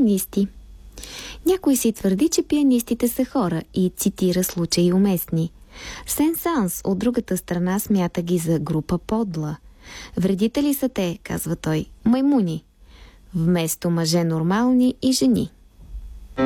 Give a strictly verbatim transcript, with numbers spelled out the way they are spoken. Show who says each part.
Speaker 1: пианисти. Някой си твърди, че пианистите са хора и цитира случаи уместни. Сен-Санс от другата страна смята ги за група подла. Вредители са те, казва той, маймуни, вместо мъже нормални и жени.